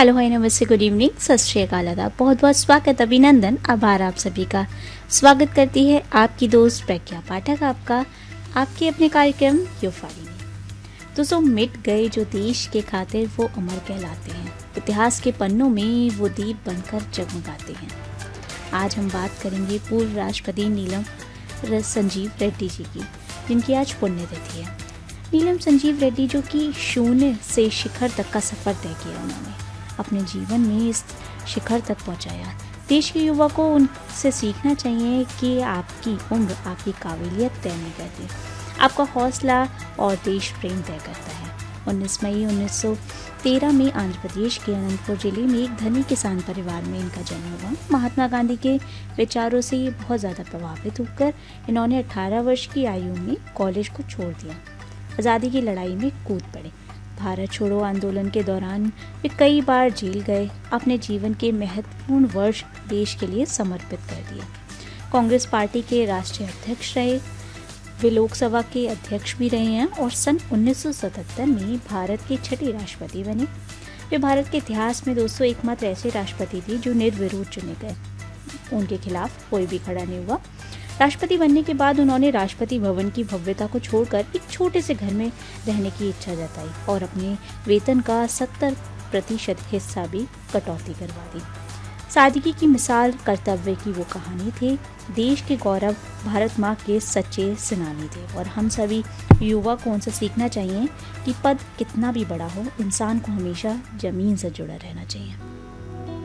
Hello hi नमस्ते good evening सत श्री अकाल आदाब। बहुत बहुत स्वागत अभिनंदन आभार आप सभी का स्वागत करती है आपकी दोस्त प्रज्ञा पाठक आपके अपने कार्यक्रम यूफारी में। दोस्तों, मिट गए जो देश के खातिर वो अमर कहलाते हैं, इतिहास के पन्नों में वो दीप बनकर जगमगाते हैं। आज हम बात करेंगे पूर्व राष्ट्रपति नीलम संजीव रेड्डी जी की, जिनकी आज पुण्यतिथि है। नीलम संजीव रेड्डी जो कि शून्य से शिखर तक का सफर तय किया, उन्होंने अपने जीवन में इस शिखर तक पहुंचाया। देश के युवा को उनसे सीखना चाहिए कि आपकी उम्र आपकी काबिलियत तय नहीं करती, आपका हौसला और देश प्रेम तय करता है। 19 मई 1913 में आंध्र प्रदेश के अनंतपुर जिले में एक धनी किसान परिवार में इनका जन्म हुआ। महात्मा गांधी के विचारों से बहुत ज़्यादा प्रभावित होकर इन्होंने 18 वर्ष की आयु में कॉलेज को छोड़ दिया। आज़ादी की लड़ाई में कूद पड़े। भारत छोड़ो आंदोलन के दौरान वे कई बार जेल गए। अपने जीवन के महत्वपूर्ण वर्ष देश के लिए समर्पित कर दिए। कांग्रेस पार्टी के राष्ट्रीय अध्यक्ष रहे, वे लोकसभा के अध्यक्ष भी रहे हैं और सन 1977 में भारत के छठे राष्ट्रपति बने। वे भारत के इतिहास में दोस्तों एकमात्र ऐसे राष्ट्रपति थे जो निर्विरोध चुने गए, उनके खिलाफ कोई भी खड़ा नहीं हुआ। राष्ट्रपति बनने के बाद उन्होंने राष्ट्रपति भवन की भव्यता को छोड़कर एक छोटे से घर में रहने की इच्छा जताई और अपने वेतन का 70% हिस्सा भी कटौती करवा दी। सादगी की मिसाल, कर्तव्य की वो कहानी थे। देश के गौरव, भारत माँ के सच्चे सेनानी थे और हम सभी युवा को उनसे सीखना चाहिए कि पद कितना भी बड़ा हो, इंसान को हमेशा जमीन से जुड़ा रहना चाहिए।